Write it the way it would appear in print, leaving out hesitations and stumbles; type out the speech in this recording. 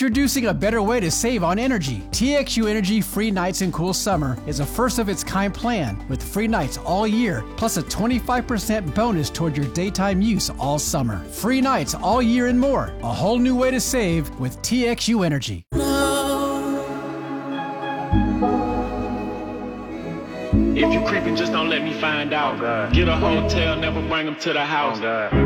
Introducing a better way to save on energy. TXU Energy Free Nights and Cool Summer is a first-of-its-kind plan with free nights all year, plus a 25% bonus toward your daytime use all summer. Free nights all year and more. A whole new way to save with TXU Energy. If you creeping, just don't let me find out. Get a hotel, never bring them to the house.